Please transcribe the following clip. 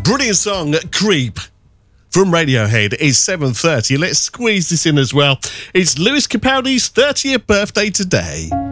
Brilliant song, Creep, from Radiohead. It's 7:30. Let's squeeze this in as well. It's Lewis Capaldi's 30th birthday today.